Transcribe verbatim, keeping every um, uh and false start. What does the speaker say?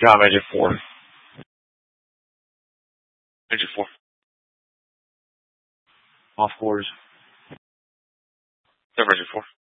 Yeah, I'm engine four. Engine four. Off quarters. Never engine four.